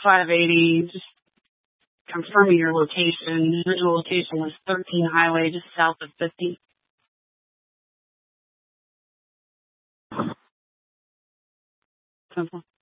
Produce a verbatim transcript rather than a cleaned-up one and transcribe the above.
five eighty. Just confirming your location. The original location was thirteen Highway, just south of fifty. Simple.